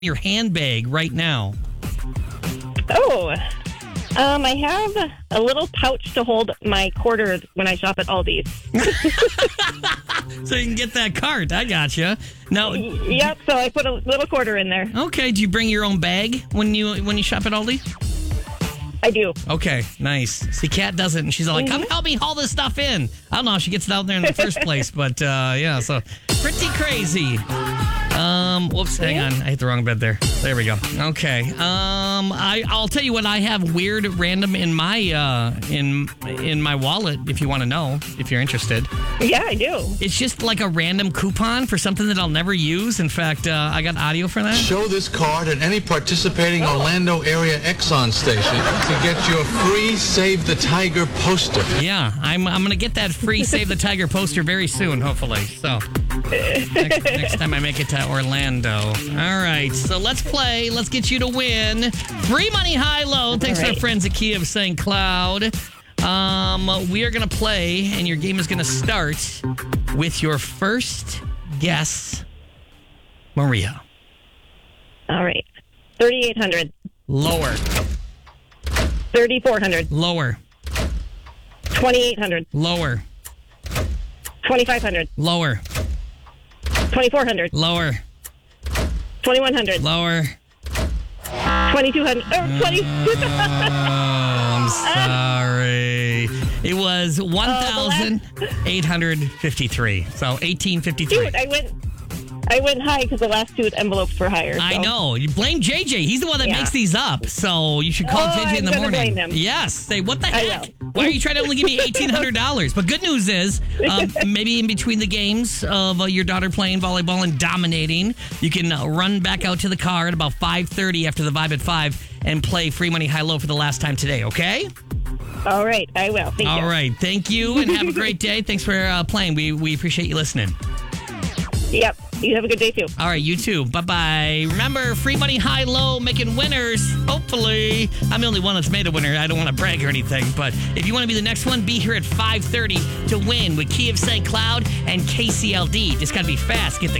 your handbag right now? Oh, I have a little pouch to hold my quarters when I shop at Aldi's. So you can get that cart. I gotcha. Now, Yep, so I put a little quarter in there. okay. Do you bring your own bag when you shop at Aldi? I do. Okay, nice. See, Kat does it, and she's like, "Come help me haul this stuff in." I don't know how she gets it out there in the first place, but yeah, so pretty crazy. Whoops, hang on. I hit the wrong bed there. There we go. Okay. I'll tell you what I have weird random in my in my wallet if you want to know, if you're interested. Yeah, I do. It's just like a random coupon for something that I'll never use. In fact, I got audio for that. Show this card at any participating Orlando area Exxon station to get your free Save the Tiger poster. Yeah, I'm going to get that free Save the Tiger poster very soon, hopefully. So next time I make it to Orlando. All right, so let's play. Let's get you to win free money high-low. Thanks to our friends at Kia of St. Cloud. We are going to play, and your game is going to start with your first guess, Maria. All right. 3,800. Lower. 3,400. Lower. 2,800. Lower. 2,500. Lower. 2,400. Lower. 2,100. Lower. 2,200. 22,000. I'm sorry. It was 1,853. So 1,853. Dude, I went high because the last two envelopes were higher. So. I know. You blame JJ. He's the one that makes these up. So you should call JJ in the morning. Blame him. Yes. Say, what the heck? will. Why are you trying to only give me $1,800? But good news is, maybe in between the games of your daughter playing volleyball and dominating, you can run back out to the car at about 5:30 after the Vibe at 5 and play free money high-low for the last time today, okay? All right. I will. Thank you. All right. Thank you, and have a great day. Thanks for playing. We appreciate you listening. Yep. You have a good day, too. All right, you too. Bye-bye. Remember, free money high-low, making winners. Hopefully. I'm the only one that's made a winner. I don't want to brag or anything, but if you want to be the next one, be here at 5:30 to win with Kia of St. Cloud and KCLD. Just got to be fast. Get the